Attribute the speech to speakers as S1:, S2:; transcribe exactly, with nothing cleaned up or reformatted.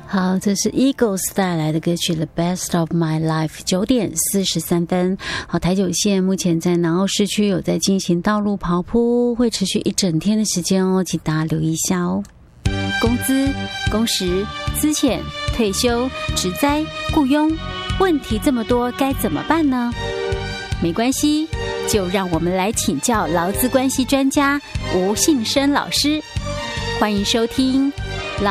S1: 好，这是 Eagles 带来的歌曲 The Best of My Life。 九点四十三分。好，台九线目前在南澳市区有在进行道路刨铺，会持续一整天的时间哦，请大家留意一下哦。工资、工时、资遣、退休、职灾、雇佣，问题这么多，该怎么办呢？没关系，就让我们来请教劳资关系专家吴信生老师。欢迎收听